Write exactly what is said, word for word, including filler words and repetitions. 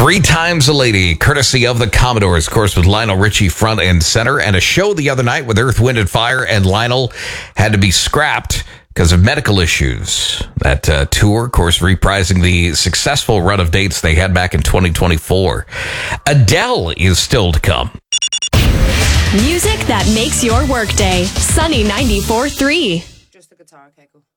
Three Times a Lady, courtesy of the Commodores, of course, with Lionel Richie front and center, and a show the other night with Earth, Wind, and Fire, and Lionel had to be scrapped because of medical issues. That uh, tour, of course, reprising the successful run of dates they had back in twenty twenty-four. Adele is still to come. Music that makes your workday. Sunny ninety-four point three. Just the guitar, okay, cool.